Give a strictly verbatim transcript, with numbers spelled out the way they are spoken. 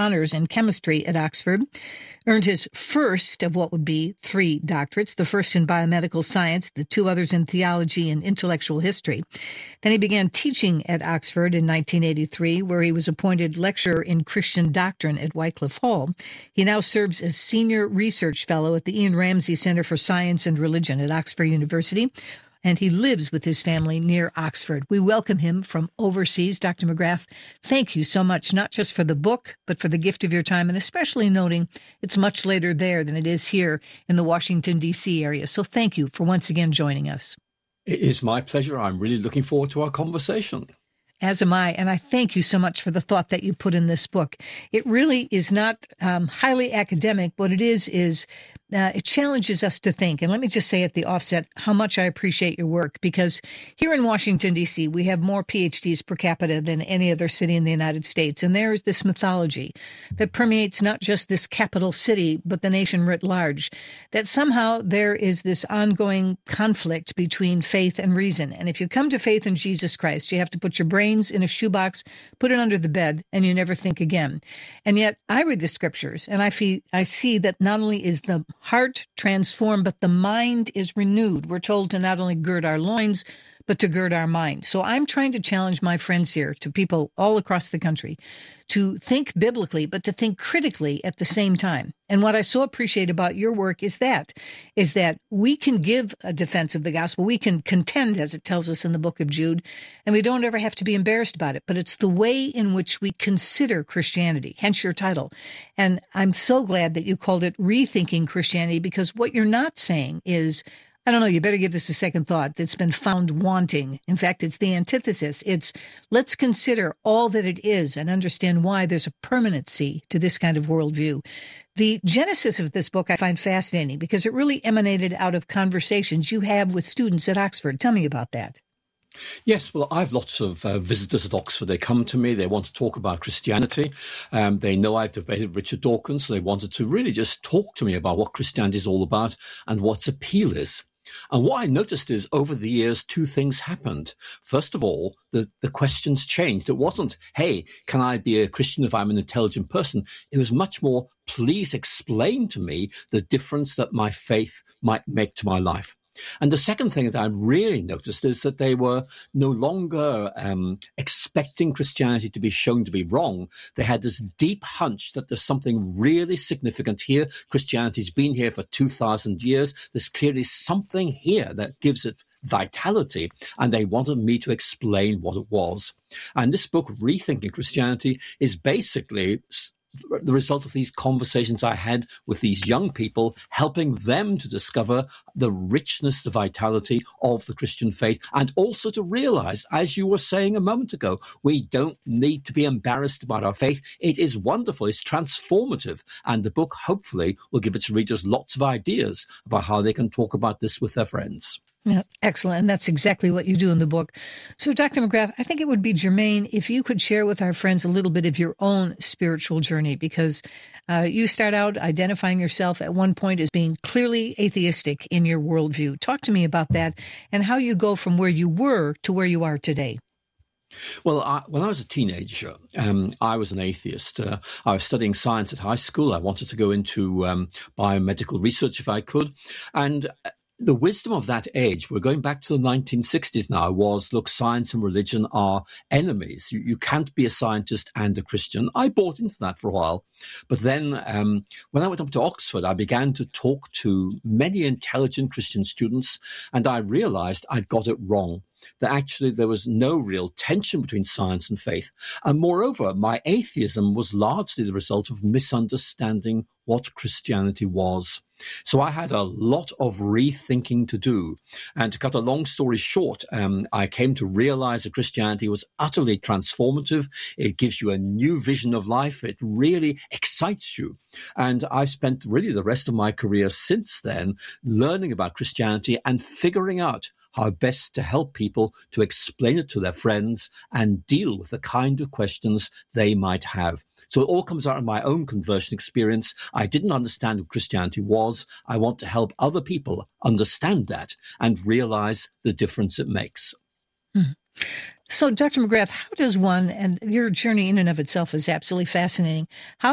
honors in chemistry at Oxford, earned his first of what would be three doctorates, the first in biomedical science, the two others in theology and intellectual history. Then he began teaching at Oxford in nineteen eighty-three, where he was appointed lecturer in Christian doctrine at Wycliffe Hall. He now serves as senior research fellow at the Ian Ramsey Center for Science and Religion at Oxford University, and he lives with his family near Oxford. We welcome him from overseas. Doctor McGrath, thank you so much, not just for the book, but for the gift of your time, and especially noting it's much later there than it is here in the Washington, D C area. So thank you for once again joining us. It is my pleasure. I'm really looking forward to our conversation. As am I, and I thank you so much for the thought that you put in this book. It really is not um, highly academic. What it is is uh, it challenges us to think. And let me just say at the offset how much I appreciate your work, because here in Washington, D C, we have more P H Ds per capita than any other city in the United States. And there is this mythology that permeates not just this capital city, but the nation writ large, that somehow there is this ongoing conflict between faith and reason. And if you come to faith in Jesus Christ, you have to put your brains in a shoebox, put it under the bed, and you never think again. And yet I read the scriptures and I feel, I see that not only is the heart transformed, but the mind is renewed. We're told to not only gird our loins, but to gird our mind. So I'm trying to challenge my friends here, to people all across the country, to think biblically, but to think critically at the same time. And what I so appreciate about your work is that, is that we can give a defense of the gospel. We can contend, as it tells us in the book of Jude, and we don't ever have to be embarrassed about it. But it's the way in which we consider Christianity, hence your title. And I'm so glad that you called it Rethinking Christianity, because what you're not saying is, I don't know, you better give this a second thought, that's been found wanting. In fact, it's the antithesis. It's let's consider all that it is and understand why there's a permanency to this kind of worldview. The genesis of this book I find fascinating because it really emanated out of conversations you have with students at Oxford. Tell me about that. Yes, well, I have lots of uh, visitors at Oxford. They come to me. They want to talk about Christianity. Um, they know I've debated Richard Dawkins, so they wanted to really just talk to me about what Christianity is all about and what its appeal is. And what I noticed is over the years, two things happened. First of all, the, the questions changed. It wasn't, hey, can I be a Christian if I'm an intelligent person? It was much more, please explain to me the difference that my faith might make to my life. And the second thing that I really noticed is that they were no longer um, expecting Christianity to be shown to be wrong. They had this deep hunch that there's something really significant here. Christianity's been here for two thousand years. There's clearly something here that gives it vitality, and they wanted me to explain what it was. And this book, Rethinking Christianity, is basically the result of these conversations I had with these young people, helping them to discover the richness, the vitality of the Christian faith, and also to realize, as you were saying a moment ago, we don't need to be embarrassed about our faith. It is wonderful. It's transformative. And the book, hopefully, will give its readers lots of ideas about how they can talk about this with their friends. Yeah, excellent. And that's exactly what you do in the book. So, Doctor McGrath, I think it would be germane if you could share with our friends a little bit of your own spiritual journey, because uh, you start out identifying yourself at one point as being clearly atheistic in your worldview. Talk to me about that and how you go from where you were to where you are today. Well, I, when I was a teenager, um, I was an atheist. Uh, I was studying science at high school. I wanted to go into um, biomedical research if I could. And the wisdom of that age, we're going back to the nineteen sixties now, was, look, science and religion are enemies. You, you can't be a scientist and a Christian. I bought into that for a while. But then um, when I went up to Oxford, I began to talk to many intelligent Christian students, and I realized I'd got it wrong, that actually there was no real tension between science and faith. And moreover, my atheism was largely the result of misunderstanding what Christianity was. So I had a lot of rethinking to do. And to cut a long story short, um, I came to realize that Christianity was utterly transformative. It gives you a new vision of life. It really excites you. And I've spent really the rest of my career since then learning about Christianity and figuring out how best to help people to explain it to their friends and deal with the kind of questions they might have. So it all comes out of my own conversion experience. I didn't understand what Christianity was. I want to help other people understand that and realize the difference it makes. Mm-hmm. So, Doctor McGrath, how does one, and your journey in and of itself is absolutely fascinating, how